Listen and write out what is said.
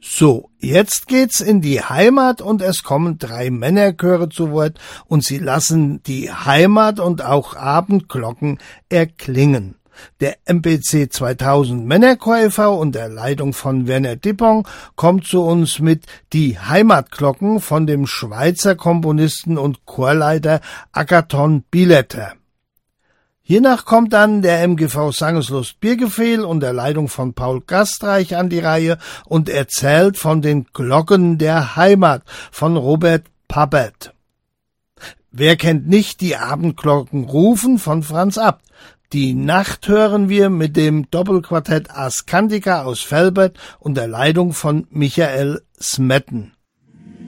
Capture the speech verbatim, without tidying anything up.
So, jetzt geht's in die Heimat und es kommen drei Männerchöre zu Wort und sie lassen die Heimat und auch Abendglocken erklingen. Der M P C zweitausend Männerchor e V unter Leitung von Werner Dippong kommt zu uns mit Die Heimatglocken von dem Schweizer Komponisten und Chorleiter Agathon Bieletter. Hiernach kommt dann der M G V Sangeslust Birgefehl unter Leitung von Paul Gastreich an die Reihe und erzählt von den Glocken der Heimat von Robert Pappert. Wer kennt nicht die Abendglocken rufen von Franz Abt? Die Nacht hören wir mit dem Doppelquartett Ascantica aus Velbert unter Leitung von Michael Smetten.